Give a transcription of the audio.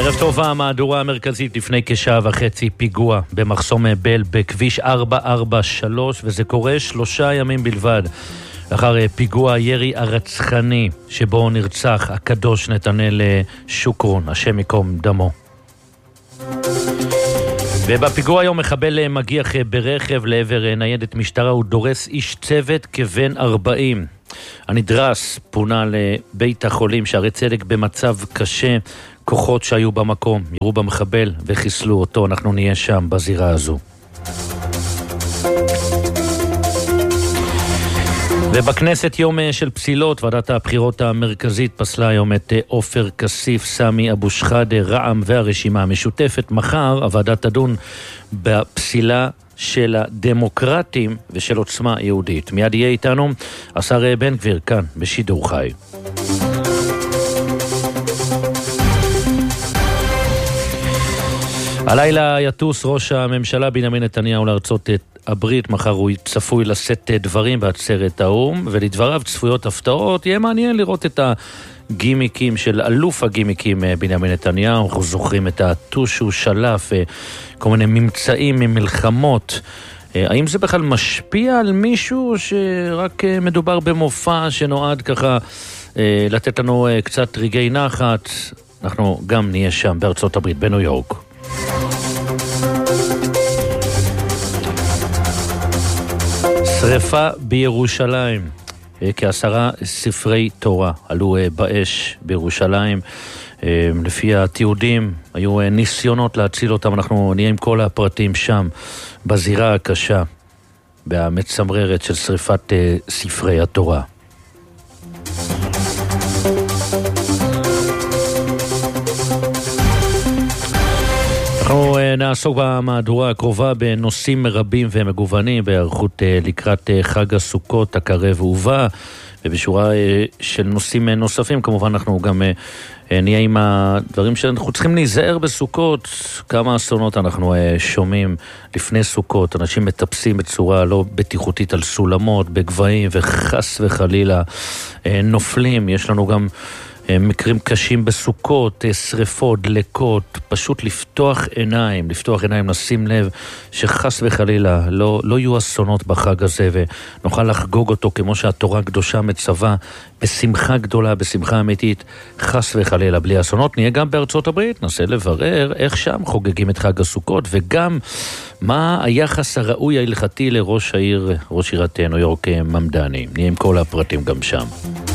ערב טוב, המהדורה המרכזית לפני כשעה וחצי, פיגוע במחסום בל בכביש 443, וזה קורה 3 ימים בלבד לאחר פיגוע ירי הרצחני שבו נרצח הקדוש נתנאל שוקרון, השם ייקום דמו. ובפיגוע היום מחבל מגיח ברכב לעבר ניידת משטרה, הוא דורס איש צוות כבן 40. הנדרס פונה לבית החולים שערי צדק במצב קשה. כוחות שהיו במקום ירו במחבל וחיסלו אותו. אנחנו נהיה שם בזירה הזו. ובכנסת יום של פסילות, ועדת הבחירות המרכזית פסלה היום את עופר כסיף, סמי אבו שחאדה, רע"מ והרשימה המשותפת. מחר הוועדה תדון בפסילה של הדמוקרטים ושל עוצמה יהודית. מיד יהיה איתנו השר בן גביר כאן בשידור חי. הלילה יטוס ראש הממשלה בנימין נתניהו לארצות הברית. מחר הוא צפוי לשאת דברים בעצרת האו"ם, ולדבריו צפויות הפתעות. יהיה מעניין לראות את הגימיקים של אלוף הגימיקים בנימין נתניהו. אנחנו זוכרים את הטוש שהוא שלף, כל מיני ממצאים ממלחמות. האם זה בכלל משפיע על מישהו שרק מדובר במופע שנועד ככה לתת לנו קצת רגעי נחת? אנחנו גם נהיה שם בארצות הברית, בניו יורק. שריפה בירושלים, כ10 ספרי תורה עלו באש בירושלים. לפי התיעודים היו ניסיונות להציל אותם. אנחנו נהיה עם כל הפרטים שם בזירה הקשה והמצמררת של שריפת ספרי התורה. אנחנו נעסוק במהדורה הקרובה בנושאים רבים ומגוונים, בהיערכות לקראת חג הסוכות הקרב ובא, ובשורה של נושאים נוספים. כמובן אנחנו גם נהיה עם הדברים שאנחנו צריכים להיזהר בסוכות. כמה אסונות אנחנו שומעים לפני סוכות, אנשים מטפסים בצורה לא בטיחותית על סולמות, בגבהים, וחס וחלילה נופלים. יש לנו גם מקרים קשים בסוכות, שריפות, דלקות. פשוט לפתוח עיניים, לשים לב שחס וחלילה לא יהיו אסונות בחג הזה, ונוכל לחגוג אותו כמו שהתורה הקדושה מצווה, בשמחה גדולה, בשמחה אמיתית, חס וחלילה בלי אסונות. נהיה גם בארצות הברית, ננסה לברר איך שם חוגגים את חג הסוכות, וגם מה היחס הראוי ההלכתי לראש עירת ניו יורק ממדני. נהיה עם כל הפרטים גם שם.